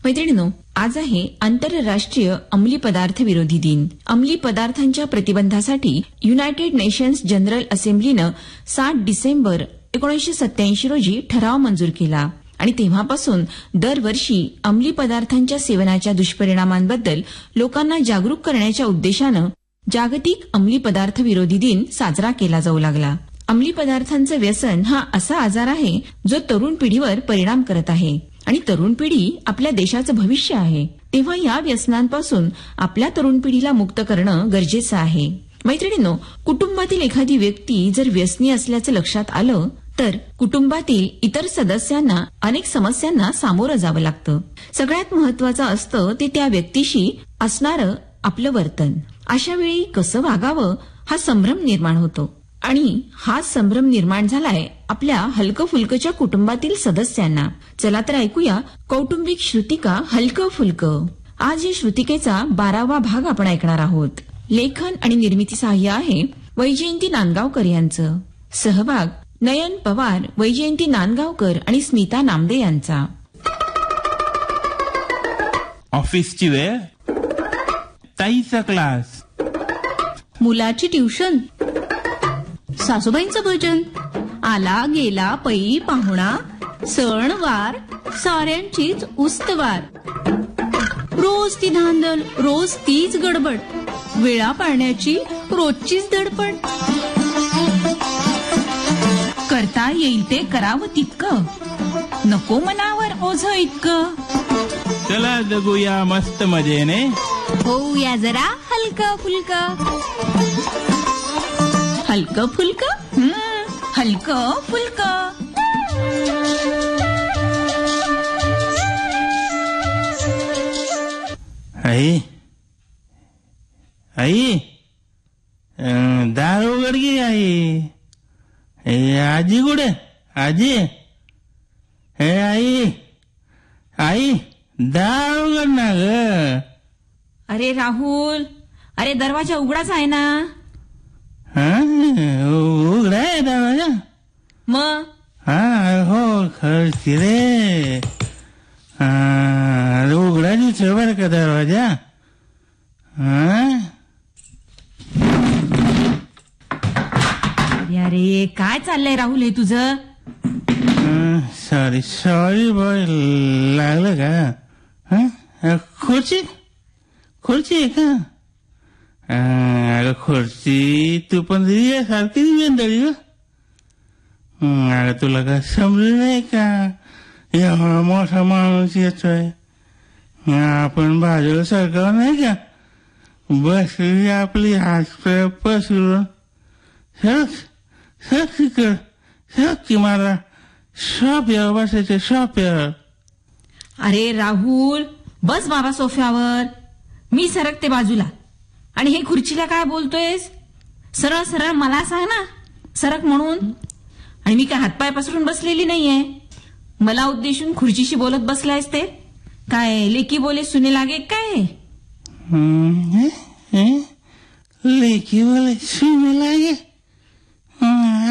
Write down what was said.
मैत्रिणींनो, आज आहे आंतरराष्ट्रीय अंमली पदार्थ विरोधी दिन. अंमली पदार्थांच्या प्रतिबंधासाठी युनायटेड नेशन्स जनरल असेंब्लीनं 7 डिसेंबर 1987 रोजी ठराव मंजूर केला आणि तेव्हापासून दरवर्षी अंमली पदार्थांच्या सेवनाच्या दुष्परिणामांबद्दल लोकांना जागरूक करण्याच्या उद्देशानं जागतिक अंमली पदार्थ विरोधी दिन साजरा केला जाऊ लागला. अंमली पदार्थांचं व्यसन हा असा आजार आहे जो तरुण पिढीवर परिणाम करत आहे आणि तरुण पिढी आपल्या देशाचं भविष्य आहे. तेव्हा या व्यसनांपासून आपल्या तरुण पिढीला मुक्त करणं गरजेचं आहे. मैत्रिणींनो, कुटुंबातील एखादी व्यक्ती जर व्यसनी असल्याचं लक्षात आलं तर कुटुंबातील इतर सदस्यांना अनेक समस्यांना सामोरं जावं लागतं. सगळ्यात महत्वाचं असतं ते त्या व्यक्तीशी असणारं आपलं वर्तन. अशा वेळी कसं वागावं हा संभ्रम निर्माण होतो आणि हा संभ्रम निर्माण झालाय आपल्या हलकं फुलकच्या कुटुंबातील सदस्यांना. चला तर ऐकूया कौटुंबिक श्रुतिका हलकं फुलकं. आज या श्रुतिकेचा 12वा भाग आपण ऐकणार आहोत. लेखन आणि निर्मिती सहाय्य आहे वैजयंती नांदगावकर यांचं. सहभाग नयन पवार, वैजयंती नांदगावकर आणि स्मिता नामदे यांचा. ऑफिसची वेळ, ताईचा क्लास, मुलाची ट्युशन, सासूबाईंचं भजन, आला गेला पै पाहुणा, सण वार साऱ्यांचीच उस्तवार. रोज ती धांदल, रोज तीच गडबड, वेळा पाळण्याची रोजचीच धडपड. करता येईल ते करावं तितकं, नको मनावर ओझ इतकं. चला जगूया मस्त मजेने, होऊया जरा हलकं फुलकं. हलकं फुलकं, हलकं फुलकं. आई आई दार उघड की आई. आजी कुठे? आजी, हे आई, आई दार उघड ना ग. अरे राहुल, अरे दरवाजा उघडाच आहे ना. उघडा आहे दरवाजा? मग हो खरंच रे. उघडा दिसतो बरं का दरवाजा. अरे काय चाललंय राहुल हे तुझं? सॉरी बॉय, लागलं का? खुर्ची आहे का? अगं खुर्ची तू पण सारखीच वेंदळी ग. अगं तुला का समजलं नाही का? एवढा मोठा माणूस येतोय, आपण बाजूला सरकाव नाही का? बसली आपली हात पसरून. सरक मला सोफ्यावर बसायचं, सोफ्यावर. अरे राहुल, बस बाबा सोफ्यावर, मी सरकते बाजूला. आणि हे खुर्चीला काय बोलतोयस? सरळ सरळ मला सांग ना, सरक म्हणून. आणि मी काय हातपाय पसरून बसलेली नाहीये. मला उद्देशून खुर्चीशी बोलत बसलायस ते काय लेकी बोले सुने लागे काय? लेकी बोले सुने लागे